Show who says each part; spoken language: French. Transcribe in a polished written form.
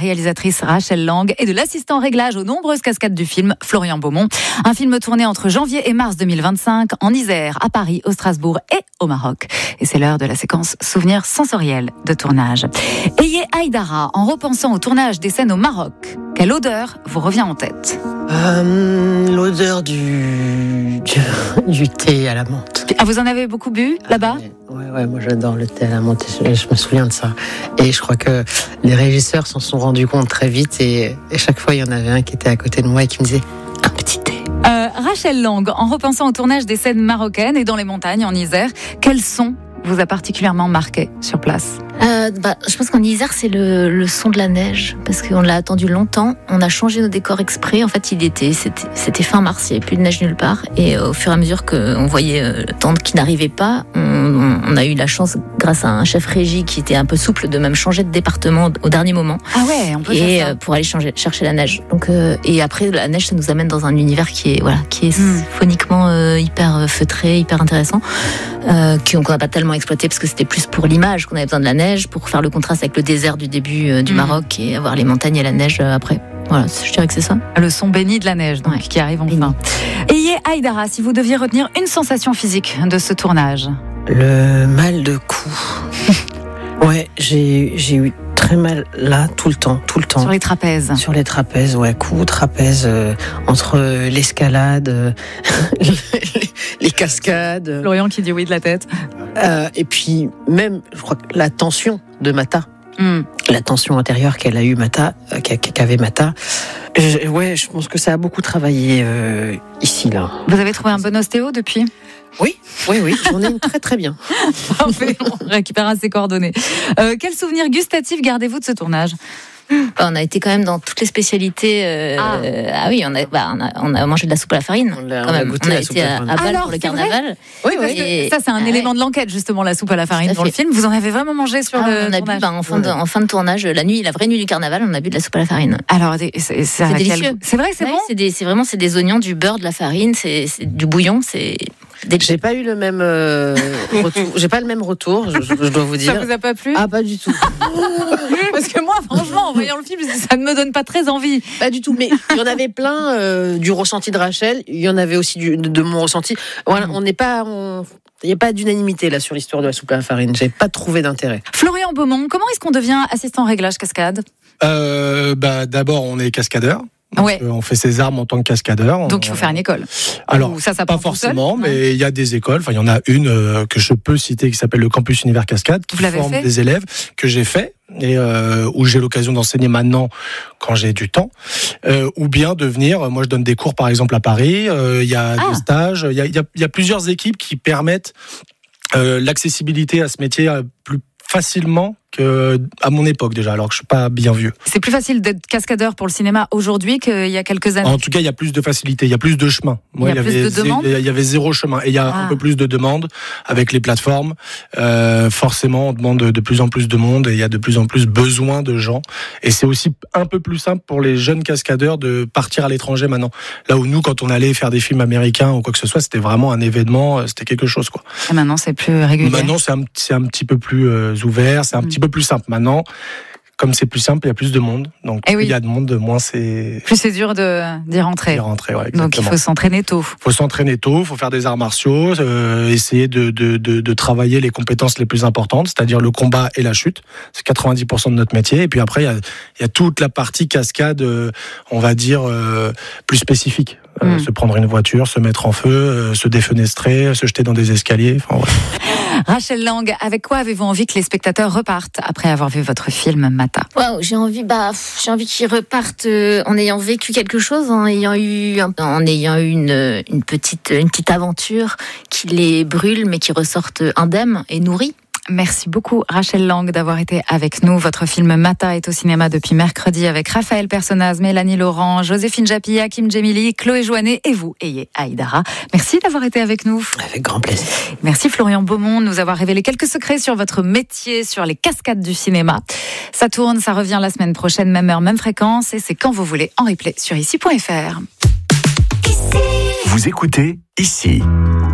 Speaker 1: réalisatrice Rachel Lang et de l'assistant réglage aux nombreuses cascades du film, Florian Beaumont. Un film tourné entre janvier et mars 2025 en Isère, à Paris, au Strasbourg et au Maroc. Et c'est l'heure de la séquence souvenirs sensoriels de tournage. Ayez Haïdara, en repensant au tournage des scènes au Maroc, quelle odeur vous revient en tête?
Speaker 2: L'odeur du thé à la menthe.
Speaker 1: Ah, vous en avez beaucoup bu là-bas?
Speaker 2: Ouais, moi j'adore le thé à la menthe, je me souviens de ça. Et je crois que les régisseurs s'en sont rendus compte très vite et chaque fois il y en avait un qui était à côté de moi et qui me disait un petit thé.
Speaker 1: Rachel Lang, en repensant au tournage des scènes marocaines et dans les montagnes en Isère, quel son vous a particulièrement marqué sur place?
Speaker 3: Je pense qu'en Isère, c'est le son de la neige, parce qu'on l'a attendu longtemps. On a changé nos décors exprès. En fait, c'était fin mars, il n'y avait plus de neige nulle part. Et au fur et à mesure qu'on voyait le temps qui n'arrivait pas, on a eu la chance, grâce à un chef régie qui était un peu souple, de même changer de département au dernier moment.
Speaker 1: Ah ouais, on peut faire ça.
Speaker 3: Pour aller chercher la neige. Donc, et après, la neige, ça nous amène dans un univers qui est phoniquement hyper feutré, hyper intéressant, qu'on n'a pas tellement exploité parce que c'était plus pour l'image qu'on avait besoin de la neige, pour faire le contraste avec le désert du début du Maroc et avoir les montagnes et la neige après. Voilà, je dirais que c'est ça.
Speaker 1: Le son béni de la neige, donc, qui arrive enfin. Ayez Haïdara, si vous deviez retenir une sensation physique de ce tournage.
Speaker 2: Le mal de cou. Ouais, j'ai eu très mal là, tout le temps.
Speaker 1: Sur les trapèzes.
Speaker 2: Sur les trapèzes, ouais, cou, trapèze, entre l'escalade, les cascades.
Speaker 1: Florian qui dit oui de la tête.
Speaker 2: Et puis même, je crois que la tension de Mata. La tension intérieure qu'elle a eu qu'avait Mata. Je pense que ça a beaucoup travaillé ici, là.
Speaker 1: Vous avez trouvé un bon ostéo depuis?
Speaker 2: Oui, j'en ai une très très bien.
Speaker 1: Parfait, on récupérera ses coordonnées. Quel souvenir gustatif gardez-vous de ce tournage?
Speaker 3: On a été quand même dans toutes les spécialités. Oui, on a mangé de la soupe à la farine.
Speaker 2: On a goûté la soupe à la farine.
Speaker 3: À Bâle pour le carnaval.
Speaker 1: Oui. Ça, c'est un élément de l'enquête, justement, la soupe à la farine dans le film. Vous en avez vraiment mangé sur le tournage?
Speaker 3: On a bu en fin de tournage, la vraie nuit du carnaval, on a bu de la soupe à la farine.
Speaker 1: Alors, c'est
Speaker 3: délicieux. C'est vrai, c'est bon. C'est des oignons, du beurre, de la farine, c'est du bouillon, c'est...
Speaker 2: J'ai pas eu le même retour. J'ai pas le même retour, je dois vous dire.
Speaker 1: Ça vous a pas plu?
Speaker 2: Ah, pas du tout.
Speaker 1: Parce que moi, franchement, en voyant le film, ça ne me donne pas très envie.
Speaker 2: Pas du tout. Mais il y en avait plein du ressenti de Rachel. Il y en avait aussi de mon ressenti. Voilà, il n'y a pas d'unanimité là sur l'histoire de la soupe à la farine. J'ai pas trouvé d'intérêt.
Speaker 1: Florian Beaumont, comment est-ce qu'on devient assistant réglage cascade?
Speaker 4: D'abord, on est cascadeur.
Speaker 1: Ouais.
Speaker 4: On fait ses armes en tant que cascadeur.
Speaker 1: Donc il faut faire une école.
Speaker 4: Alors,
Speaker 1: ça
Speaker 4: pas forcément, mais il y a des écoles. Enfin, il y en a une que je peux citer qui s'appelle le Campus Univers Cascade, qui forme des élèves que j'ai fait et où j'ai l'occasion d'enseigner maintenant quand j'ai du temps. Ou bien de venir. Moi, je donne des cours, par exemple, à Paris. Il y a des stages. Il y a plusieurs équipes qui permettent l'accessibilité à ce métier plus facilement qu'à mon époque déjà, alors que je suis pas bien vieux.
Speaker 1: C'est plus facile d'être cascadeur pour le cinéma aujourd'hui qu'il y a quelques années.
Speaker 4: En tout cas, il y a plus de facilité, il y a plus de chemin. Moi, il y avait zéro chemin et il y a un peu plus de demandes avec les plateformes. Forcément, on demande de plus en plus de monde et il y a de plus en plus besoin de gens. Et c'est aussi un peu plus simple pour les jeunes cascadeurs de partir à l'étranger maintenant. Là où nous, quand on allait faire des films américains ou quoi que ce soit, c'était vraiment un événement, c'était quelque chose, quoi.
Speaker 1: Et maintenant, c'est plus régulier.
Speaker 4: Maintenant, c'est un petit peu plus ouvert, c'est un petit peu plus simple. Maintenant, comme c'est plus simple, il y a plus de monde. Donc, plus il y a de monde, moins c'est...
Speaker 1: Plus c'est dur d'y rentrer.
Speaker 4: Ouais,
Speaker 1: donc, il faut s'entraîner tôt.
Speaker 4: Il faut faire des arts martiaux, essayer de travailler les compétences les plus importantes, c'est-à-dire le combat et la chute. C'est 90% de notre métier. Et puis après, il y a toute la partie cascade, on va dire, plus spécifique. Se prendre une voiture, se mettre en feu, se défenestrer, se jeter dans des escaliers. Enfin, ouais.
Speaker 1: Rachel Lang, avec quoi avez-vous envie que les spectateurs repartent après avoir vu votre film Mata?
Speaker 3: J'ai envie qu'ils repartent en ayant vécu quelque chose, en ayant eu une petite aventure qui les brûle mais qui ressortent indemnes et nourris.
Speaker 1: Merci beaucoup Rachel Lang d'avoir été avec nous. Votre film Mata est au cinéma depuis mercredi avec Raphaël Personnaz, Mélanie Laurent, Joséphine Japy, Hakim Djemili, Chloé Joannet et vous, Ayez Haïdara. Merci d'avoir été avec nous.
Speaker 2: Avec grand plaisir.
Speaker 1: Merci Florian Beaumont de nous avoir révélé quelques secrets sur votre métier, sur les cascades du cinéma. Ça tourne, ça revient la semaine prochaine, même heure, même fréquence et c'est quand vous voulez en replay sur ici.fr.
Speaker 5: Vous écoutez Ici.